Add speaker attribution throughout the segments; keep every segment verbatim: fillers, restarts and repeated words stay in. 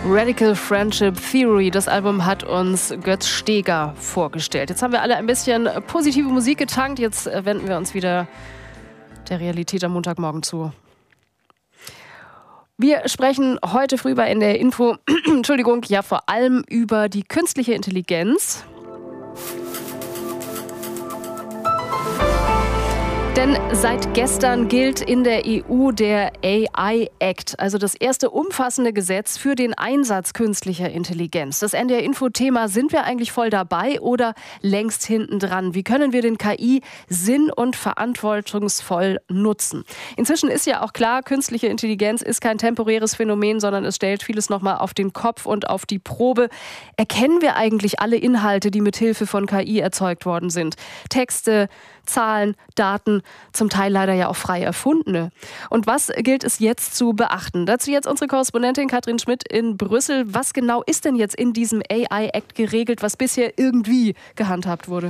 Speaker 1: Radical Friendship Theory, das Album hat uns Götz Steger vorgestellt. Jetzt haben wir alle ein bisschen positive Musik getankt, jetzt wenden wir uns wieder der Realität am Montagmorgen zu. Wir sprechen heute früh bei N D R Info, Entschuldigung, ja vor allem über die künstliche Intelligenz. Denn seit gestern gilt in der E U der A I Act, also das erste umfassende Gesetz für den Einsatz künstlicher Intelligenz. Das N D R-Info-Thema, sind wir eigentlich voll dabei oder längst hinten dran? Wie können wir den K I sinn- und verantwortungsvoll nutzen? Inzwischen ist ja auch klar, künstliche Intelligenz ist kein temporäres Phänomen, sondern es stellt vieles nochmal auf den Kopf und auf die Probe. Erkennen wir eigentlich alle Inhalte, die mit Hilfe von K I erzeugt worden sind? Texte, Zahlen, Daten, zum Teil leider ja auch frei erfundene. Und was gilt es jetzt zu beachten? Dazu jetzt unsere Korrespondentin Katrin Schmidt in Brüssel. Was genau ist denn jetzt in diesem A I Act geregelt, was bisher irgendwie gehandhabt wurde?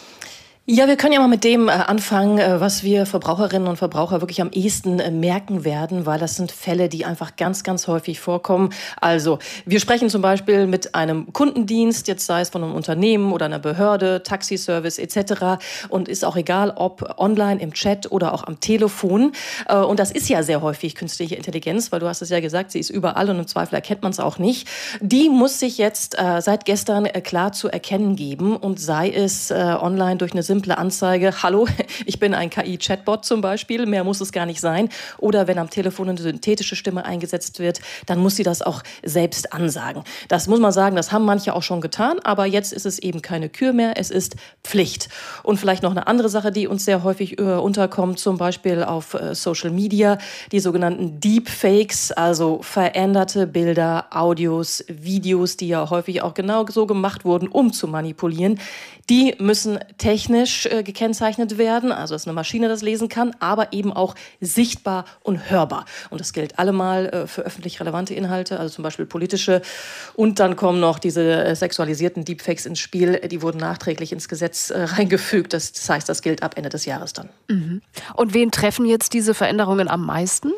Speaker 2: Ja, wir können ja mal mit dem äh, anfangen, äh, was wir Verbraucherinnen und Verbraucher wirklich am ehesten äh, merken werden, weil das sind Fälle, die einfach ganz, ganz häufig vorkommen. Also, wir sprechen zum Beispiel mit einem Kundendienst, jetzt sei es von einem Unternehmen oder einer Behörde, Taxiservice et cetera. Und ist auch egal, ob online, im Chat oder auch am Telefon. Äh, und das ist ja sehr häufig künstliche Intelligenz, weil du hast es ja gesagt, sie ist überall und im Zweifel erkennt man es auch nicht. Die muss sich jetzt äh, seit gestern äh, klar zu erkennen geben und sei es äh, online durch eine simple Anzeige, hallo, ich bin ein K I-Chatbot zum Beispiel, mehr muss es gar nicht sein. Oder wenn am Telefon eine synthetische Stimme eingesetzt wird, dann muss sie das auch selbst ansagen. Das muss man sagen, das haben manche auch schon getan, aber jetzt ist es eben keine Kür mehr, es ist Pflicht. Und vielleicht noch eine andere Sache, die uns sehr häufig äh, unterkommt, zum Beispiel auf äh, Social Media, die sogenannten Deepfakes, also veränderte Bilder, Audios, Videos, die ja häufig auch genau so gemacht wurden, um zu manipulieren. Die müssen technisch äh, gekennzeichnet werden, also dass eine Maschine das lesen kann, aber eben auch sichtbar und hörbar. Und das gilt allemal äh, für öffentlich relevante Inhalte, also zum Beispiel politische. Und dann kommen noch diese äh, sexualisierten Deepfakes ins Spiel, die wurden nachträglich ins Gesetz äh, reingefügt. Das, das heißt, das gilt ab Ende des Jahres dann.
Speaker 1: Mhm. Und wen treffen jetzt diese Veränderungen am meisten?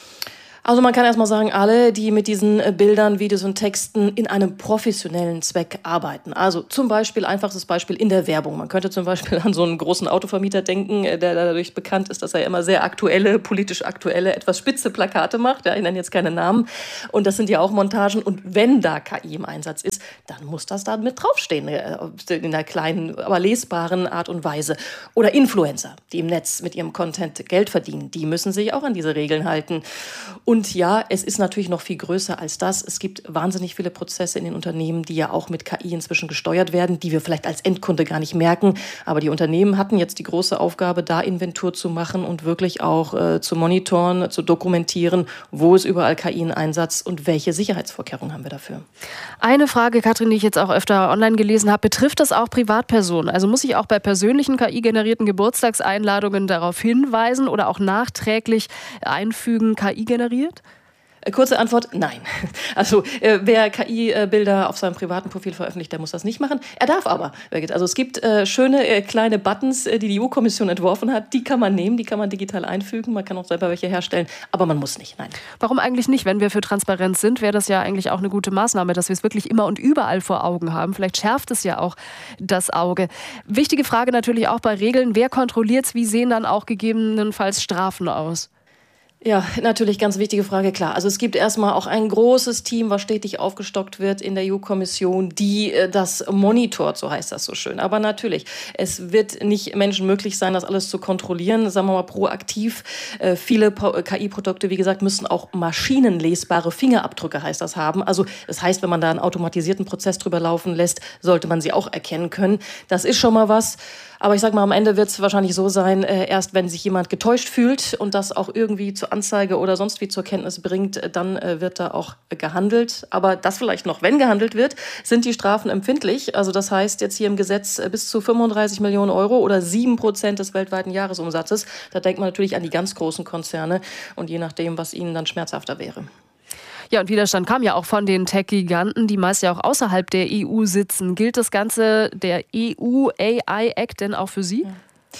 Speaker 2: Also man kann erstmal sagen, alle, die mit diesen Bildern, Videos und Texten in einem professionellen Zweck arbeiten. Also zum Beispiel, einfachstes Beispiel in der Werbung. Man könnte zum Beispiel an so einen großen Autovermieter denken, der dadurch bekannt ist, dass er immer sehr aktuelle, politisch aktuelle, etwas spitze Plakate macht. Ja, ich nenne jetzt keine Namen. Und das sind ja auch Montagen. Und wenn da K I im Einsatz ist, dann muss das da mit draufstehen. In einer kleinen, aber lesbaren Art und Weise. Oder Influencer, die im Netz mit ihrem Content Geld verdienen. Die müssen sich auch an diese Regeln halten. Und ja, es ist natürlich noch viel größer als das. Es gibt wahnsinnig viele Prozesse in den Unternehmen, die ja auch mit K I inzwischen gesteuert werden, die wir vielleicht als Endkunde gar nicht merken. Aber die Unternehmen hatten jetzt die große Aufgabe, da Inventur zu machen und wirklich auch äh, zu monitoren, zu dokumentieren, wo ist überall K I in Einsatz und welche Sicherheitsvorkehrungen haben wir dafür.
Speaker 1: Eine Frage, Katrin, die ich jetzt auch öfter online gelesen habe, betrifft das auch Privatpersonen? Also muss ich auch bei persönlichen K I-generierten Geburtstagseinladungen darauf hinweisen oder auch nachträglich einfügen, K I generiert?
Speaker 2: Kurze Antwort, nein. Also äh, wer K I-Bilder auf seinem privaten Profil veröffentlicht, der muss das nicht machen. Er darf aber. Also es gibt äh, schöne äh, kleine Buttons, äh, die die E U-Kommission entworfen hat. Die kann man nehmen, die kann man digital einfügen. Man kann auch selber welche herstellen, aber man muss nicht, nein.
Speaker 1: Warum eigentlich nicht? Wenn wir für Transparenz sind, wäre das ja eigentlich auch eine gute Maßnahme, dass wir es wirklich immer und überall vor Augen haben. Vielleicht schärft es ja auch das Auge. Wichtige Frage natürlich auch bei Regeln. Wer kontrolliert es? Wie sehen dann auch gegebenenfalls Strafen aus?
Speaker 2: Ja, natürlich ganz wichtige Frage, klar. Also es gibt erstmal auch ein großes Team, was stetig aufgestockt wird in der E U-Kommission, die äh, das monitort, so heißt das so schön. Aber natürlich, es wird nicht Menschen möglich sein, das alles zu kontrollieren, sagen wir mal proaktiv. Äh, viele K I-Produkte, wie gesagt, müssen auch maschinenlesbare Fingerabdrücke, heißt das, haben. Also das heißt, wenn man da einen automatisierten Prozess drüber laufen lässt, sollte man sie auch erkennen können. Das ist schon mal was. Aber ich sag mal, am Ende wird es wahrscheinlich so sein, äh, erst wenn sich jemand getäuscht fühlt und das auch irgendwie zur Anzeige oder sonst wie zur Kenntnis bringt, äh, dann äh, wird da auch äh, gehandelt. Aber das vielleicht noch, wenn gehandelt wird, sind die Strafen empfindlich. Also das heißt jetzt hier im Gesetz äh, bis zu fünfunddreißig Millionen Euro oder sieben Prozent des weltweiten Jahresumsatzes. Da denkt man natürlich an die ganz großen Konzerne und je nachdem, was ihnen dann schmerzhafter wäre.
Speaker 1: Ja, und Widerstand kam ja auch von den Tech-Giganten, die meist ja auch außerhalb der E U sitzen. Gilt das Ganze der E U A I Act denn auch für Sie?
Speaker 2: Ja.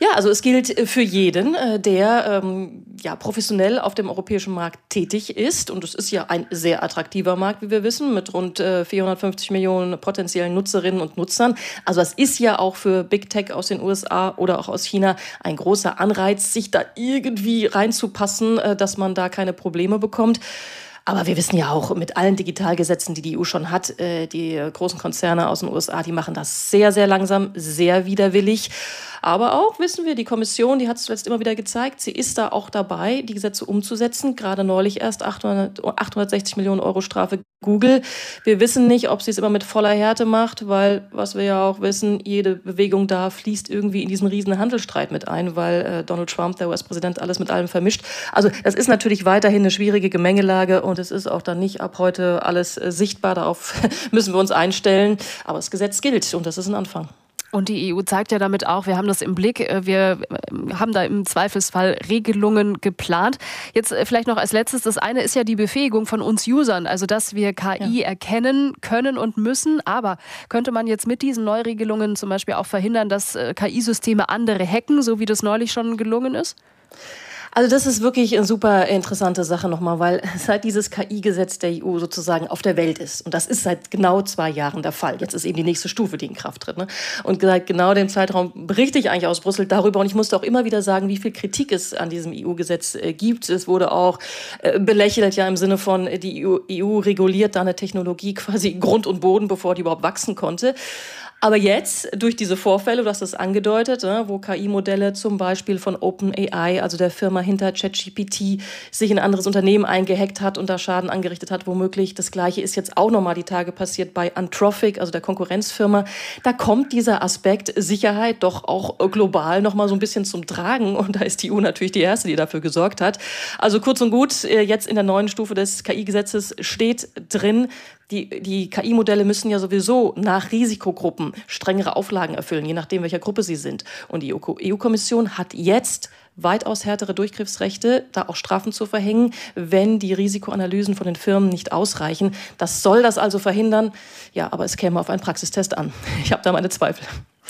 Speaker 2: Ja, also es gilt für jeden, der ähm, ja, professionell auf dem europäischen Markt tätig ist. Und es ist ja ein sehr attraktiver Markt, wie wir wissen, mit rund äh, vierhundertfünfzig Millionen potenziellen Nutzerinnen und Nutzern. Also es ist ja auch für Big Tech aus den U S A oder auch aus China ein großer Anreiz, sich da irgendwie reinzupassen, äh, dass man da keine Probleme bekommt. Aber wir wissen ja auch, mit allen Digitalgesetzen, die die E U schon hat, äh, die großen Konzerne aus den U S A, die machen das sehr, sehr langsam, sehr widerwillig. Aber auch, wissen wir, die Kommission, die hat es zuletzt immer wieder gezeigt, sie ist da auch dabei, die Gesetze umzusetzen. Gerade neulich erst achthundertsechzig Millionen Euro Strafe Google. Wir wissen nicht, ob sie es immer mit voller Härte macht, weil, was wir ja auch wissen, jede Bewegung da fließt irgendwie in diesen riesen Handelsstreit mit ein, weil äh, Donald Trump, der U S-Präsident, alles mit allem vermischt. Also das ist natürlich weiterhin eine schwierige Gemengelage und es ist auch dann nicht ab heute alles äh, sichtbar. Darauf müssen wir uns einstellen. Aber das Gesetz gilt und das ist ein Anfang.
Speaker 1: Und die E U zeigt ja damit auch, wir haben das im Blick, wir haben da im Zweifelsfall Regelungen geplant. Jetzt vielleicht noch als letztes, das eine ist ja die Befähigung von uns Usern, also dass wir K I ja. erkennen können und müssen. Aber könnte man jetzt mit diesen Neuregelungen zum Beispiel auch verhindern, dass K I-Systeme andere hacken, so wie das neulich schon gelungen ist?
Speaker 2: Also das ist wirklich eine super interessante Sache nochmal, weil seit dieses K I-Gesetz der E U sozusagen auf der Welt ist, und das ist seit genau zwei Jahren der Fall, jetzt ist eben die nächste Stufe, die in Kraft tritt, ne? Und seit genau dem Zeitraum berichte ich eigentlich aus Brüssel darüber, und ich musste auch immer wieder sagen, wie viel Kritik es an diesem E U-Gesetz äh, gibt. Es wurde auch äh, belächelt, ja im Sinne von, äh, die E U reguliert da eine Technologie quasi Grund und Boden, bevor die überhaupt wachsen konnte. Aber jetzt, durch diese Vorfälle, du hast das angedeutet, wo K I-Modelle zum Beispiel von OpenAI, also der Firma hinter ChatGPT, sich in ein anderes Unternehmen eingehackt hat und da Schaden angerichtet hat, womöglich. Das Gleiche ist jetzt auch nochmal die Tage passiert bei Anthropic, also der Konkurrenzfirma. Da kommt dieser Aspekt Sicherheit doch auch global nochmal so ein bisschen zum Tragen. Und da ist die E U natürlich die Erste, die dafür gesorgt hat. Also kurz und gut, jetzt in der neuen Stufe des K I-Gesetzes steht drin, Die, die K I-Modelle müssen ja sowieso nach Risikogruppen strengere Auflagen erfüllen, je nachdem, welcher Gruppe sie sind. Und die E U-Kommission hat jetzt weitaus härtere Durchgriffsrechte, da auch Strafen zu verhängen, wenn die Risikoanalysen von den Firmen nicht ausreichen. Das soll das also verhindern. Ja, aber es käme auf einen Praxistest an. Ich habe da meine Zweifel.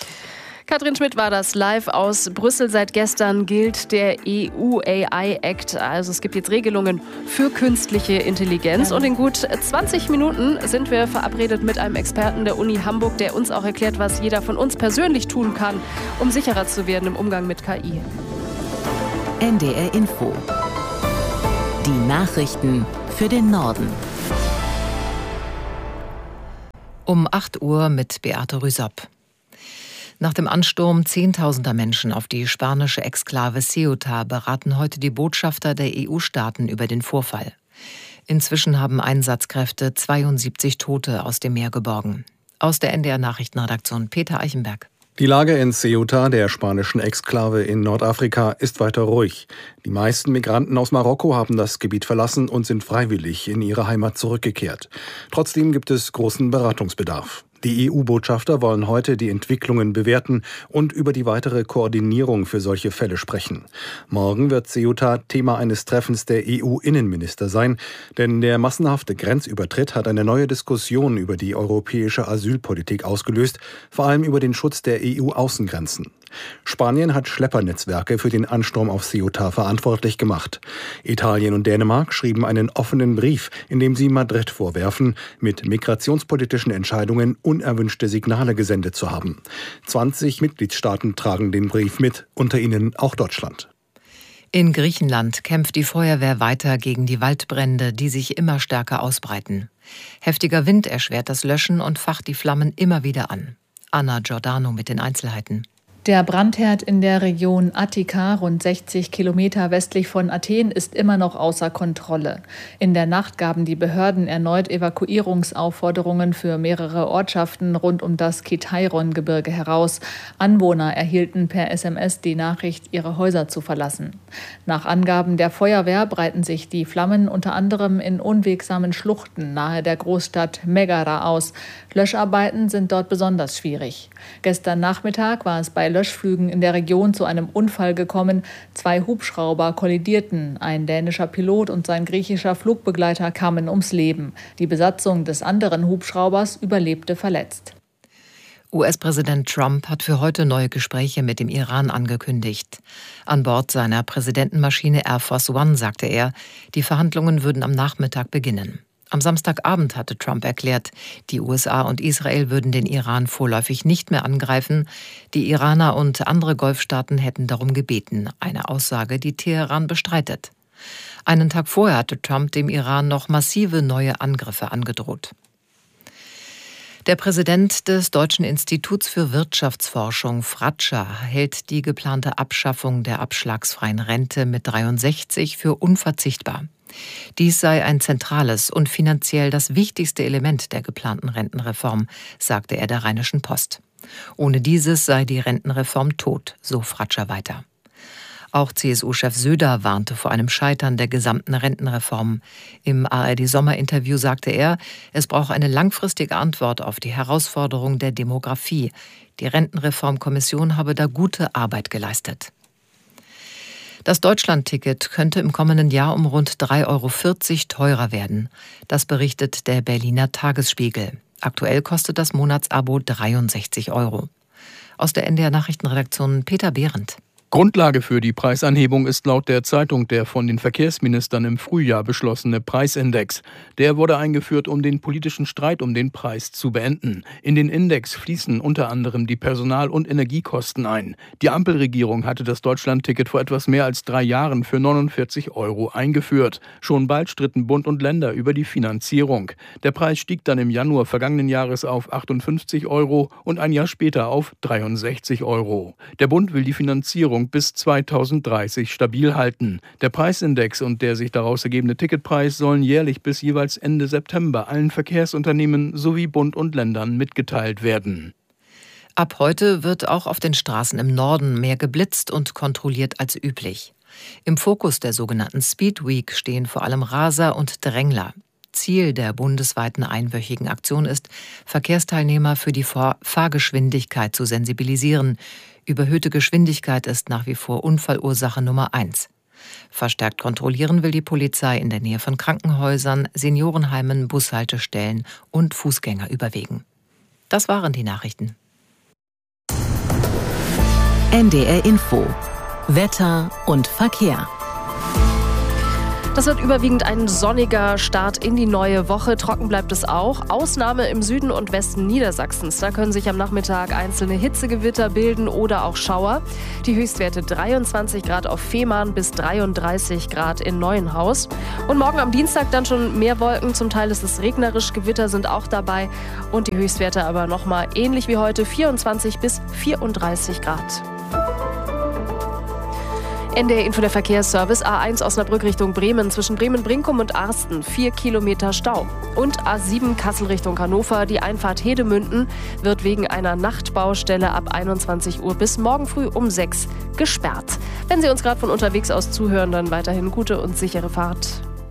Speaker 1: Katrin Schmidt war das live aus Brüssel. Seit gestern gilt der E U-A I-Act. Also es gibt jetzt Regelungen für künstliche Intelligenz. Und in gut zwanzig Minuten sind wir verabredet mit einem Experten der Uni Hamburg, der uns auch erklärt, was jeder von uns persönlich tun kann, um sicherer zu werden im Umgang mit K I.
Speaker 3: N D R Info. Die Nachrichten für den Norden. Um acht Uhr mit Beate Rüsop. Nach dem Ansturm zehntausender Menschen auf die spanische Exklave Ceuta beraten heute die Botschafter der E U-Staaten über den Vorfall. Inzwischen haben Einsatzkräfte zweiundsiebzig Tote aus dem Meer geborgen. Aus der N D R-Nachrichtenredaktion Peter Eichenberg.
Speaker 4: Die Lage in Ceuta, der spanischen Exklave in Nordafrika, ist weiter ruhig. Die meisten Migranten aus Marokko haben das Gebiet verlassen und sind freiwillig in ihre Heimat zurückgekehrt. Trotzdem gibt es großen Beratungsbedarf. Die E U-Botschafter wollen heute die Entwicklungen bewerten und über die weitere Koordinierung für solche Fälle sprechen. Morgen wird Ceuta Thema eines Treffens der E U-Innenminister sein, denn der massenhafte Grenzübertritt hat eine neue Diskussion über die europäische Asylpolitik ausgelöst, vor allem über den Schutz der E U-Außengrenzen. Spanien hat Schleppernetzwerke für den Ansturm auf Ceuta verantwortlich gemacht. Italien und Dänemark schrieben einen offenen Brief, in dem sie Madrid vorwerfen, mit migrationspolitischen Entscheidungen unerwünschte Signale gesendet zu haben. zwanzig Mitgliedstaaten tragen den Brief mit, unter ihnen auch Deutschland.
Speaker 3: In Griechenland kämpft die Feuerwehr weiter gegen die Waldbrände, die sich immer stärker ausbreiten. Heftiger Wind erschwert das Löschen und facht die Flammen immer wieder an. Anna Giordano mit den Einzelheiten.
Speaker 5: Der Brandherd in der Region Attika, rund sechzig Kilometer westlich von Athen, ist immer noch außer Kontrolle. In der Nacht gaben die Behörden erneut Evakuierungsaufforderungen für mehrere Ortschaften rund um das Kitairon-Gebirge heraus. Anwohner erhielten per S M S die Nachricht, ihre Häuser zu verlassen. Nach Angaben der Feuerwehr breiten sich die Flammen unter anderem in unwegsamen Schluchten nahe der Großstadt Megara aus. Löscharbeiten sind dort besonders schwierig. Gestern Nachmittag war es bei Löschflügen in der Region zu einem Unfall gekommen. Zwei Hubschrauber kollidierten. Ein dänischer Pilot und sein griechischer Flugbegleiter kamen ums Leben. Die Besatzung des anderen Hubschraubers überlebte verletzt.
Speaker 3: U S-Präsident Trump hat für heute neue Gespräche mit dem Iran angekündigt. An Bord seiner Präsidentenmaschine Air Force One sagte er, die Verhandlungen würden am Nachmittag beginnen. Am Samstagabend hatte Trump erklärt, die U S A und Israel würden den Iran vorläufig nicht mehr angreifen. Die Iraner und andere Golfstaaten hätten darum gebeten, eine Aussage, die Teheran bestreitet. Einen Tag vorher hatte Trump dem Iran noch massive neue Angriffe angedroht. Der Präsident des Deutschen Instituts für Wirtschaftsforschung, Fratscher, hält die geplante Abschaffung der abschlagsfreien Rente mit dreiundsechzig für unverzichtbar. Dies sei ein zentrales und finanziell das wichtigste Element der geplanten Rentenreform, sagte er der Rheinischen Post. Ohne dieses sei die Rentenreform tot, so Fratscher weiter. Auch C S U-Chef Söder warnte vor einem Scheitern der gesamten Rentenreform. Im A R D-Sommerinterview sagte er, es brauche eine langfristige Antwort auf die Herausforderung der Demografie. Die Rentenreformkommission habe da gute Arbeit geleistet. Das Deutschlandticket könnte im kommenden Jahr um rund drei Euro vierzig teurer werden. Das berichtet der Berliner Tagesspiegel. Aktuell kostet das Monatsabo dreiundsechzig Euro. Aus der N D R-Nachrichtenredaktion Peter Behrendt.
Speaker 6: Grundlage für die Preisanhebung ist laut der Zeitung der von den Verkehrsministern im Frühjahr beschlossene Preisindex. Der wurde eingeführt, um den politischen Streit um den Preis zu beenden. In den Index fließen unter anderem die Personal- und Energiekosten ein. Die Ampelregierung hatte das Deutschlandticket vor etwas mehr als drei Jahren für neunundvierzig Euro eingeführt. Schon bald stritten Bund und Länder über die Finanzierung. Der Preis stieg dann im Januar vergangenen Jahres auf achtundfünfzig Euro und ein Jahr später auf dreiundsechzig Euro. Der Bund will die Finanzierung bis zweitausenddreißig stabil halten. Der Preisindex und der sich daraus ergebende Ticketpreis sollen jährlich bis jeweils Ende September allen Verkehrsunternehmen sowie Bund und Ländern mitgeteilt werden.
Speaker 3: Ab heute wird auch auf den Straßen im Norden mehr geblitzt und kontrolliert als üblich. Im Fokus der sogenannten Speed Week stehen vor allem Raser und Drängler. Ziel der bundesweiten einwöchigen Aktion ist, Verkehrsteilnehmer für die Fahrgeschwindigkeit zu sensibilisieren. Überhöhte Geschwindigkeit ist nach wie vor Unfallursache Nummer eins. Verstärkt kontrollieren will die Polizei in der Nähe von Krankenhäusern, Seniorenheimen, Bushaltestellen und Fußgängerüberwegen. Das waren die Nachrichten.
Speaker 7: N D R Info. Wetter und Verkehr.
Speaker 1: Das wird überwiegend ein sonniger Start in die neue Woche. Trocken bleibt es auch. Ausnahme im Süden und Westen Niedersachsens. Da können sich am Nachmittag einzelne Hitzegewitter bilden oder auch Schauer. Die Höchstwerte dreiundzwanzig Grad auf Fehmarn bis dreiunddreißig Grad in Neuenhaus. Und morgen am Dienstag dann schon mehr Wolken. Zum Teil ist es regnerisch. Gewitter sind auch dabei. Und die Höchstwerte aber nochmal ähnlich wie heute. vierundzwanzig bis vierunddreißig Grad. N D R Info der Verkehrsservice. A eins Osnabrück Richtung Bremen. Zwischen Bremen-Brinkum und Arsten vier Kilometer Stau. Und A sieben Kassel Richtung Hannover. Die Einfahrt Hedemünden wird wegen einer Nachtbaustelle ab einundzwanzig Uhr bis morgen früh um sechs gesperrt. Wenn Sie uns gerade von unterwegs aus zuhören, dann weiterhin gute und sichere Fahrt.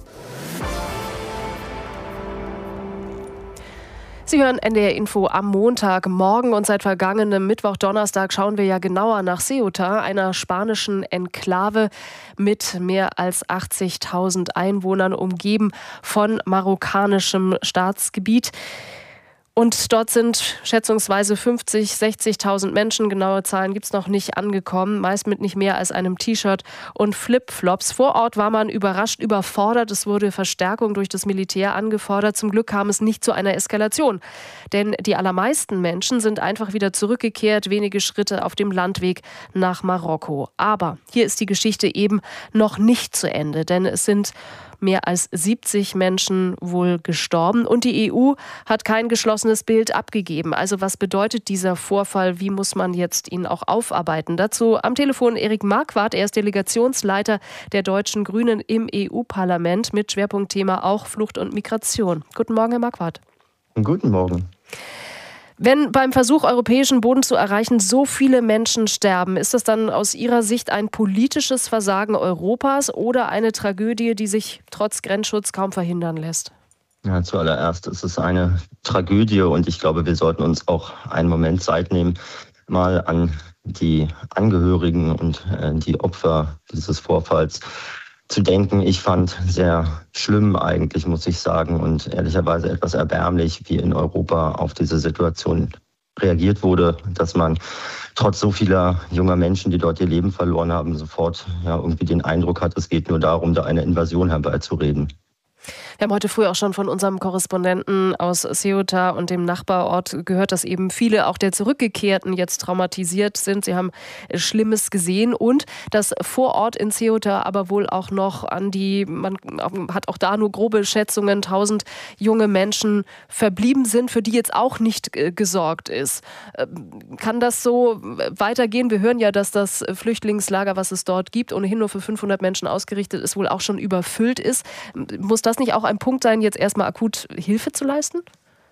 Speaker 1: Sie hören N D R Info am Montagmorgen und seit vergangenem Mittwoch, Donnerstag schauen wir ja genauer nach Ceuta, einer spanischen Enklave mit mehr als achtzigtausend Einwohnern, umgeben von marokkanischem Staatsgebiet. Und dort sind schätzungsweise fünfzig, sechzigtausend Menschen, genaue Zahlen gibt es noch nicht, angekommen, meist mit nicht mehr als einem T-Shirt und Flipflops. Vor Ort war man überrascht überfordert, es wurde Verstärkung durch das Militär angefordert. Zum Glück kam es nicht zu einer Eskalation, denn die allermeisten Menschen sind einfach wieder zurückgekehrt, wenige Schritte auf dem Landweg nach Marokko. Aber hier ist die Geschichte eben noch nicht zu Ende, denn es sind mehr als siebzig Menschen wohl gestorben. Und die E U hat kein geschlossenes Bild abgegeben. Also was bedeutet dieser Vorfall? Wie muss man jetzt ihn auch aufarbeiten? Dazu am Telefon Erik Marquardt. Er ist Delegationsleiter der Deutschen Grünen im E U-Parlament mit Schwerpunktthema auch Flucht und Migration. Guten Morgen, Herr Marquardt.
Speaker 8: Guten Morgen.
Speaker 1: Wenn beim Versuch, europäischen Boden zu erreichen, so viele Menschen sterben, ist das dann aus Ihrer Sicht ein politisches Versagen Europas oder eine Tragödie, die sich trotz Grenzschutz kaum verhindern lässt?
Speaker 8: Ja, zuallererst ist es eine Tragödie und ich glaube, wir sollten uns auch einen Moment Zeit nehmen, mal an die Angehörigen und äh, die Opfer dieses Vorfalls zu denken. Ich fand sehr schlimm eigentlich, muss ich sagen, und ehrlicherweise etwas erbärmlich, wie in Europa auf diese Situation reagiert wurde, dass man trotz so vieler junger Menschen, die dort ihr Leben verloren haben, sofort ja, irgendwie den Eindruck hat, es geht nur darum, da eine Invasion herbeizureden.
Speaker 1: Wir haben heute früh auch schon von unserem Korrespondenten aus Ceuta und dem Nachbarort gehört, dass eben viele auch der Zurückgekehrten jetzt traumatisiert sind. Sie haben Schlimmes gesehen und dass vor Ort in Ceuta aber wohl auch noch an die, man hat auch da nur grobe Schätzungen, tausend junge Menschen verblieben sind, für die jetzt auch nicht gesorgt ist. Kann das so weitergehen? Wir hören ja, dass das Flüchtlingslager, was es dort gibt, ohnehin nur für fünfhundert Menschen ausgerichtet ist, wohl auch schon überfüllt ist. Muss das nicht auch ein Punkt sein, jetzt erstmal akut Hilfe zu leisten?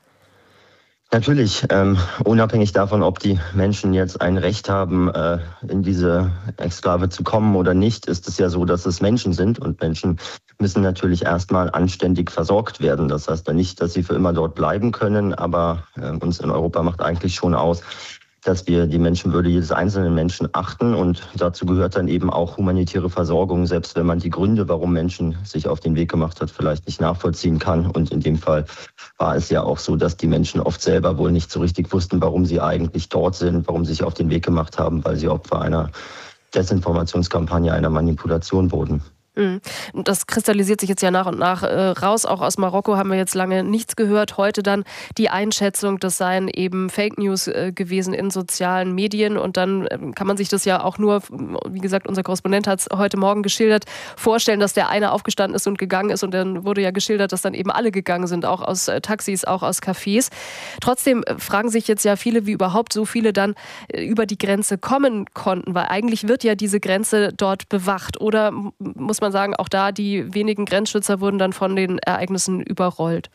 Speaker 8: Natürlich, ähm, unabhängig davon, ob die Menschen jetzt ein Recht haben, äh, in diese Exklave zu kommen oder nicht, ist es ja so, dass es Menschen sind und Menschen müssen natürlich erstmal anständig versorgt werden. Das heißt dann nicht, dass sie für immer dort bleiben können, aber äh, uns in Europa macht eigentlich schon aus, dass wir die Menschenwürde jedes einzelnen Menschen achten und dazu gehört dann eben auch humanitäre Versorgung, selbst wenn man die Gründe, warum Menschen sich auf den Weg gemacht hat, vielleicht nicht nachvollziehen kann. Und in dem Fall war es ja auch so, dass die Menschen oft selber wohl nicht so richtig wussten, warum sie eigentlich dort sind, warum sie sich auf den Weg gemacht haben, weil sie Opfer einer Desinformationskampagne, einer Manipulation wurden.
Speaker 1: Das kristallisiert sich jetzt ja nach und nach äh, raus. Auch aus Marokko haben wir jetzt lange nichts gehört. Heute dann die Einschätzung, das seien eben Fake News äh, gewesen in sozialen Medien. Und dann äh, kann man sich das ja auch nur, wie gesagt, unser Korrespondent hat es heute Morgen geschildert, vorstellen, dass der eine aufgestanden ist und gegangen ist. Und dann wurde ja geschildert, dass dann eben alle gegangen sind, auch aus äh, Taxis, auch aus Cafés. Trotzdem äh, fragen sich jetzt ja viele, wie überhaupt so viele dann äh, über die Grenze kommen konnten. Weil eigentlich wird ja diese Grenze dort bewacht. Oder muss man sagen, auch da die wenigen Grenzschützer wurden dann von den Ereignissen überrollt?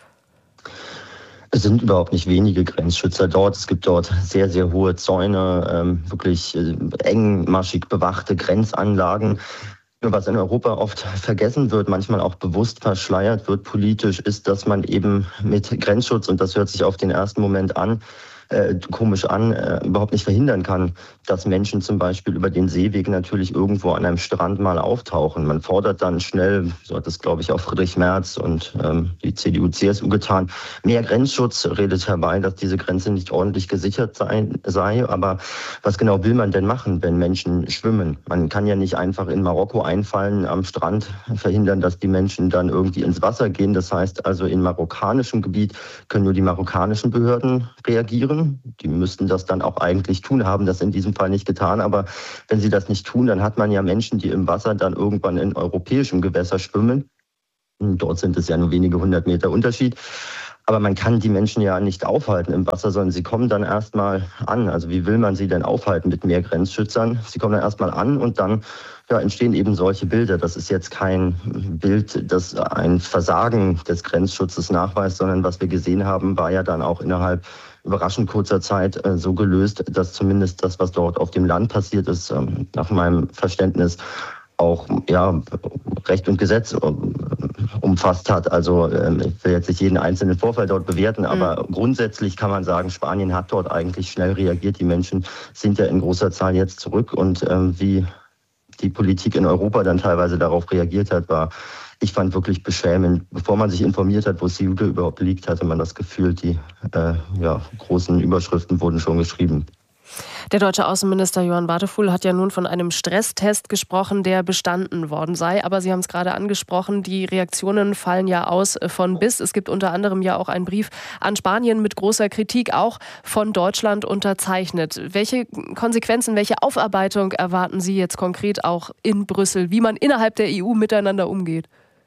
Speaker 8: Es sind überhaupt nicht wenige Grenzschützer dort. Es gibt dort sehr, sehr hohe Zäune, ähm, wirklich äh, engmaschig bewachte Grenzanlagen. Was in Europa oft vergessen wird, manchmal auch bewusst verschleiert wird politisch, ist, dass man eben mit Grenzschutz, und das hört sich auf den ersten Moment an, Äh, komisch an, äh, überhaupt nicht verhindern kann, dass Menschen zum Beispiel über den Seeweg natürlich irgendwo an einem Strand mal auftauchen. Man fordert dann schnell, so hat es glaube ich auch Friedrich Merz und ähm, die C D U C S U getan, mehr Grenzschutz, redet herbei, dass diese Grenze nicht ordentlich gesichert sei, sei. Aber was genau will man denn machen, wenn Menschen schwimmen? Man kann ja nicht einfach in Marokko einfallen, am Strand verhindern, dass die Menschen dann irgendwie ins Wasser gehen. Das heißt also, in marokkanischem Gebiet können nur die marokkanischen Behörden reagieren. Die müssten das dann auch eigentlich tun, haben das in diesem Fall nicht getan. Aber wenn sie das nicht tun, dann hat man ja Menschen, die im Wasser dann irgendwann in europäischem Gewässer schwimmen. Dort sind es ja nur wenige hundert Meter Unterschied. Aber man kann die Menschen ja nicht aufhalten im Wasser, sondern sie kommen dann erstmal an. Also wie will man sie denn aufhalten mit mehr Grenzschützern? Sie kommen dann erstmal an und dann ja, entstehen eben solche Bilder. Das ist jetzt kein Bild, das ein Versagen des Grenzschutzes nachweist, sondern was wir gesehen haben, war ja dann auch innerhalb überraschend kurzer Zeit äh, so gelöst, dass zumindest das, was dort auf dem Land passiert ist, ähm, nach meinem Verständnis auch ja, Recht und Gesetz um, umfasst hat. Also ähm, ich will jetzt nicht jeden einzelnen Vorfall dort bewerten, aber mhm. grundsätzlich kann man sagen, Spanien hat dort eigentlich schnell reagiert. Die Menschen sind ja in großer Zahl jetzt zurück und ähm, wie die Politik in Europa dann teilweise darauf reagiert hat, war, ich fand wirklich beschämend. Bevor man sich informiert hat, wo Ceuta überhaupt liegt, hatte man das Gefühl, die äh, ja, großen Überschriften wurden schon geschrieben.
Speaker 1: Der deutsche Außenminister Johann Wadefuhl hat ja nun von einem Stresstest gesprochen, der bestanden worden sei. Aber Sie haben es gerade angesprochen, die Reaktionen fallen ja aus von bis. Es gibt unter anderem ja auch einen Brief an Spanien mit großer Kritik, auch von Deutschland unterzeichnet. Welche Konsequenzen, welche Aufarbeitung erwarten Sie jetzt konkret auch in Brüssel, wie man innerhalb der E U miteinander umgeht?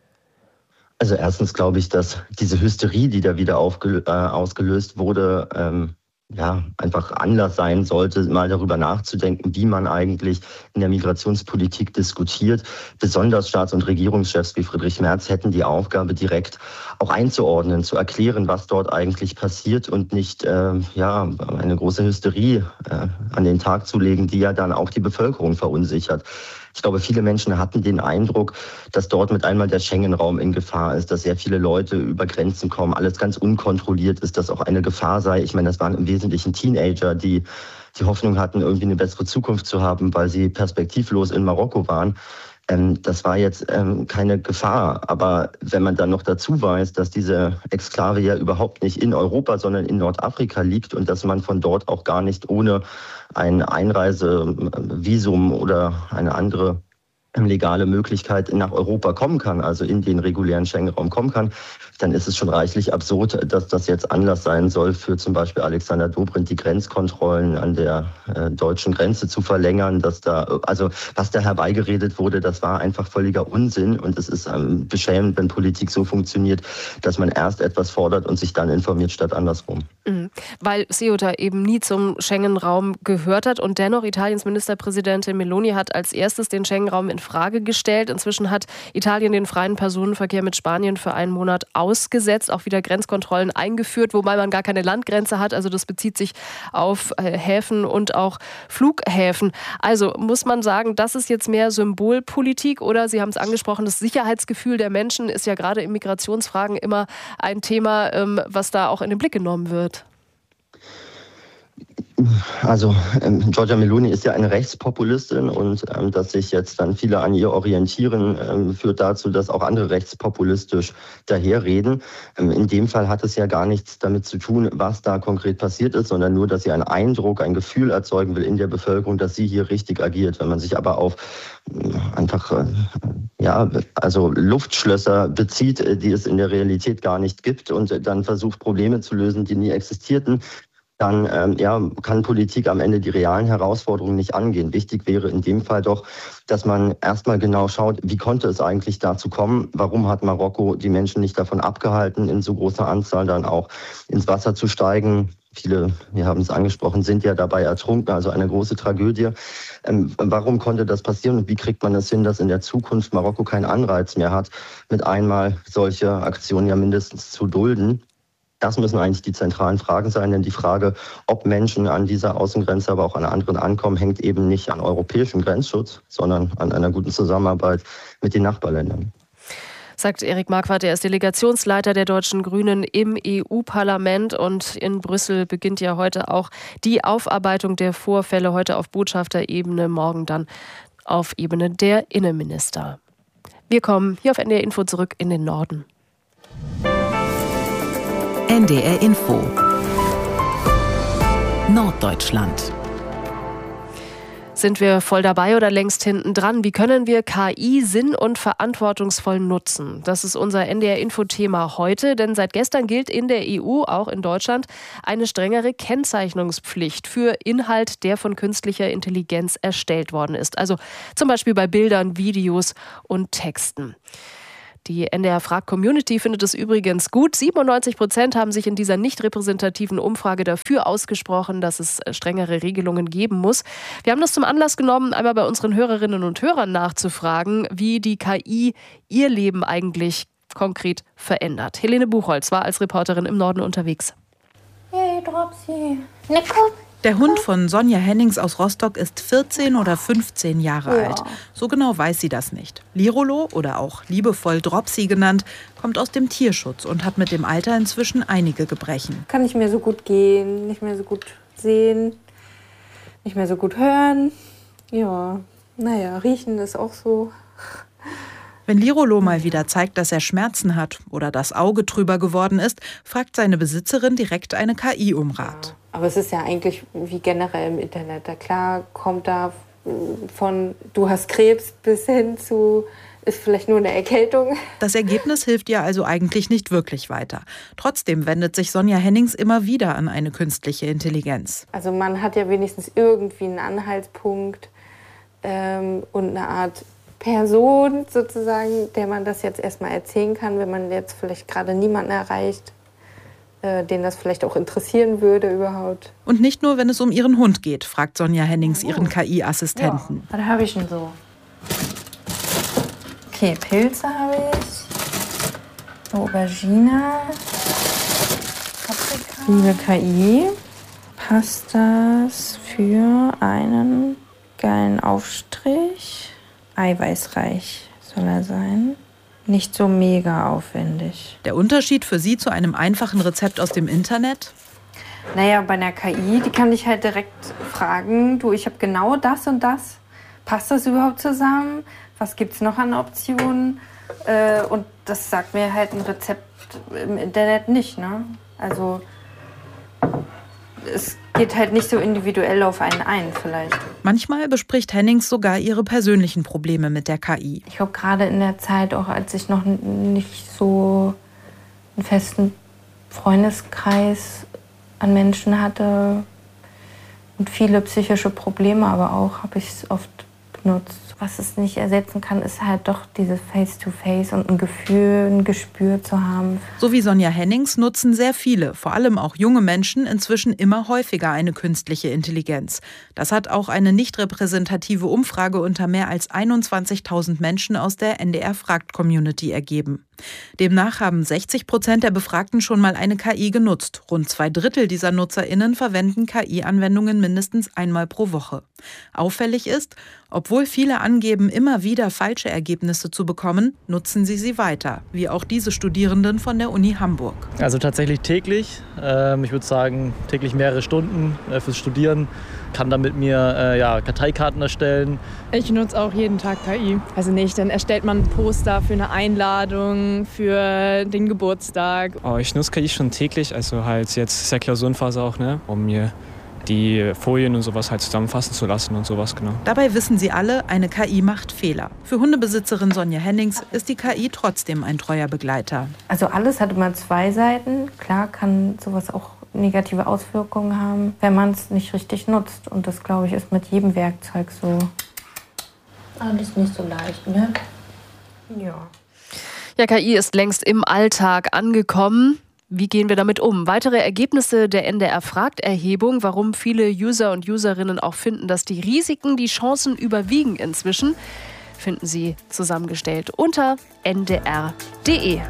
Speaker 8: Also erstens glaube ich, dass diese Hysterie, die da wieder aufge- äh, ausgelöst wurde, ähm, ja, einfach Anlass sein sollte, mal darüber nachzudenken, wie man eigentlich in der Migrationspolitik diskutiert. Besonders Staats- und Regierungschefs wie Friedrich Merz hätten die Aufgabe, direkt auch einzuordnen, zu erklären, was dort eigentlich passiert und nicht äh, ja, eine große Hysterie äh, an den Tag zu legen, die ja dann auch die Bevölkerung verunsichert. Ich glaube, viele Menschen hatten den Eindruck, dass dort mit einmal der Schengen-Raum in Gefahr ist, dass sehr viele Leute über Grenzen kommen, alles ganz unkontrolliert ist, dass auch eine Gefahr sei. Ich meine, das waren im Wesentlichen Teenager, die die Hoffnung hatten, irgendwie eine bessere Zukunft zu haben, weil sie perspektivlos in Marokko waren. Ähm, das war jetzt ähm, keine Gefahr. Aber wenn man dann noch dazu weiß, dass diese Exklave ja überhaupt nicht in Europa, sondern in Nordafrika liegt und dass man von dort auch gar nicht ohne ein Einreisevisum oder eine andere legale Möglichkeit nach Europa kommen kann, also in den regulären Schengen-Raum kommen kann, dann ist es schon reichlich absurd, dass das jetzt Anlass sein soll, für zum Beispiel Alexander Dobrindt die Grenzkontrollen an der äh, deutschen Grenze zu verlängern. Dass da, also was da herbeigeredet wurde, das war einfach völliger Unsinn. Und es ist ähm, beschämend, wenn Politik so funktioniert, dass man erst etwas fordert und sich dann informiert, statt andersrum.
Speaker 1: Mhm. Weil Ceuta eben nie zum Schengen-Raum gehört hat und dennoch Italiens Ministerpräsidentin Meloni hat als erstes den Schengen-Raum in Frage gestellt. Inzwischen hat Italien den freien Personenverkehr mit Spanien für einen Monat ausgesetzt, auch wieder Grenzkontrollen eingeführt, wobei man gar keine Landgrenze hat. Also das bezieht sich auf äh, Häfen und auch Flughäfen. Also muss man sagen, das ist jetzt mehr Symbolpolitik oder Sie haben es angesprochen, das Sicherheitsgefühl der Menschen ist ja gerade in Migrationsfragen immer ein Thema, ähm, was da auch in den Blick genommen wird.
Speaker 8: Also ähm, Giorgia Meloni ist ja eine Rechtspopulistin und ähm, dass sich jetzt dann viele an ihr orientieren, ähm, führt dazu, dass auch andere rechtspopulistisch daherreden. Ähm, in dem Fall hat es ja gar nichts damit zu tun, was da konkret passiert ist, sondern nur, dass sie einen Eindruck, ein Gefühl erzeugen will in der Bevölkerung, dass sie hier richtig agiert. Wenn man sich aber auf äh, einfach äh, ja, also Luftschlösser bezieht, äh, die es in der Realität gar nicht gibt und äh, dann versucht, Probleme zu lösen, die nie existierten, dann ähm, ja, kann Politik am Ende die realen Herausforderungen nicht angehen. Wichtig wäre in dem Fall doch, dass man erstmal genau schaut, wie konnte es eigentlich dazu kommen? Warum hat Marokko die Menschen nicht davon abgehalten, in so großer Anzahl dann auch ins Wasser zu steigen? Viele, wir haben es angesprochen, sind ja dabei ertrunken, also eine große Tragödie. Ähm, warum konnte das passieren und wie kriegt man es hin, dass in der Zukunft Marokko keinen Anreiz mehr hat, mit einmal solche Aktionen ja mindestens zu dulden? Das müssen eigentlich die zentralen Fragen sein, denn die Frage, ob Menschen an dieser Außengrenze, aber auch an anderen ankommen, hängt eben nicht an europäischem Grenzschutz, sondern an einer guten Zusammenarbeit mit den Nachbarländern.
Speaker 1: Sagt Erik Marquardt, er ist Delegationsleiter der Deutschen Grünen im E U-Parlament und in Brüssel beginnt ja heute auch die Aufarbeitung der Vorfälle, heute auf Botschafterebene, morgen dann auf Ebene der Innenminister. Wir kommen hier auf N D R Info zurück in den Norden.
Speaker 7: N D R Info Norddeutschland.
Speaker 1: Sind wir voll dabei oder längst hinten dran? Wie können wir K I sinn- und verantwortungsvoll nutzen? Das ist unser N D R-Info-Thema heute, denn seit gestern gilt in der E U, auch in Deutschland, eine strengere Kennzeichnungspflicht für Inhalt, der von künstlicher Intelligenz erstellt worden ist. Also zum Beispiel bei Bildern, Videos und Texten. Die N D R-Frag-Community findet es übrigens gut. siebenundneunzig Prozent haben sich in dieser nicht repräsentativen Umfrage dafür ausgesprochen, dass es strengere Regelungen geben muss. Wir haben das zum Anlass genommen, einmal bei unseren Hörerinnen und Hörern nachzufragen, wie die K I ihr Leben eigentlich konkret verändert. Helene Buchholz war als Reporterin im Norden unterwegs.
Speaker 9: Hey, Dropsy. Na komm.
Speaker 10: Der Hund von Sonja Hennings aus Rostock ist vierzehn oder fünfzehn Jahre
Speaker 9: ja.
Speaker 10: alt. So genau weiß sie das nicht. Lirolo, oder auch liebevoll Dropsy genannt, kommt aus dem Tierschutz und hat mit dem Alter inzwischen einige Gebrechen.
Speaker 9: Kann nicht mehr so gut gehen, nicht mehr so gut sehen, nicht mehr so gut hören. Ja, naja, riechen ist auch so.
Speaker 10: Wenn Lirolo mal wieder zeigt, dass er Schmerzen hat oder das Auge trüber geworden ist, fragt seine Besitzerin direkt eine K I um Rat.
Speaker 9: Ja, aber es ist ja eigentlich wie generell im Internet. Da klar kommt da von du hast Krebs bis hin zu ist vielleicht nur eine Erkältung.
Speaker 10: Das Ergebnis hilft ihr also eigentlich nicht wirklich weiter. Trotzdem wendet sich Sonja Hennings immer wieder an eine künstliche Intelligenz.
Speaker 9: Also man hat ja wenigstens irgendwie einen Anhaltspunkt ähm, und eine Art Person sozusagen, der man das jetzt erstmal erzählen kann, wenn man jetzt vielleicht gerade niemanden erreicht, äh, den das vielleicht auch interessieren würde überhaupt.
Speaker 10: Und nicht nur, wenn es um ihren Hund geht, fragt Sonja Hennings ihren K I-Assistenten.
Speaker 9: Ja, was habe ich denn so? Okay, Pilze habe ich, Aubergine, Paprika. Liebe K I, passt das für einen geilen Aufstrich? Eiweißreich soll er sein. Nicht so mega aufwendig.
Speaker 10: Der Unterschied für Sie zu einem einfachen Rezept aus dem Internet?
Speaker 9: Naja, bei einer K I, die kann ich halt direkt fragen, du, ich habe genau das und das. Passt das überhaupt zusammen? was gibt es noch an Optionen? Äh, und das sagt mir halt ein Rezept im Internet nicht, ne? Also es geht halt nicht so individuell auf einen ein vielleicht.
Speaker 10: Manchmal bespricht Hennings sogar ihre persönlichen Probleme mit der K I.
Speaker 9: Ich glaube, gerade in der Zeit, auch als ich noch nicht so einen festen Freundeskreis an Menschen hatte und viele psychische Probleme, aber auch, habe ich es oft benutzt. Was es nicht ersetzen kann, ist halt doch dieses Face-to-Face und ein Gefühl, ein Gespür zu haben.
Speaker 10: So wie Sonja Hennings nutzen sehr viele, vor allem auch junge Menschen, inzwischen immer häufiger eine künstliche Intelligenz. Das hat auch eine nicht repräsentative Umfrage unter mehr als einundzwanzigtausend Menschen aus der N D R-Fragt-Community ergeben. Demnach haben sechzig Prozent der Befragten schon mal eine K I genutzt. Rund zwei Drittel dieser NutzerInnen verwenden K I-Anwendungen mindestens einmal pro Woche. Auffällig ist, obwohl viele angeben, immer wieder falsche Ergebnisse zu bekommen, nutzen sie sie weiter, wie auch diese Studierenden von der Uni Hamburg.
Speaker 11: Also tatsächlich täglich, ähm, ich würde sagen täglich mehrere Stunden äh, fürs Studieren, kann da mit mir äh, ja, Karteikarten erstellen.
Speaker 12: Ich nutze auch jeden Tag K I. Also nicht, dann erstellt man ein Poster für eine Einladung, für den Geburtstag.
Speaker 13: Oh, ich nutze K I schon täglich, also halt jetzt ist ja Klausurenphase auch, ne, um mir die Folien und sowas halt zusammenfassen zu lassen und sowas, genau.
Speaker 10: Dabei wissen sie alle, eine K I macht Fehler. Für Hundebesitzerin Sonja Hennings ist die K I trotzdem ein treuer Begleiter.
Speaker 9: Also alles hat immer zwei Seiten. Klar kann sowas auch negative Auswirkungen haben, wenn man es nicht richtig nutzt. Und das, glaube ich, ist mit jedem Werkzeug so. Alles nicht so leicht, ne? Ja.
Speaker 1: Ja, K I ist längst im Alltag angekommen. Wie gehen wir damit um? Weitere Ergebnisse der N D R-Fragt-Erhebung, warum viele User und Userinnen auch finden, dass die Risiken die Chancen überwiegen inzwischen, finden Sie zusammengestellt unter n d r punkt d e.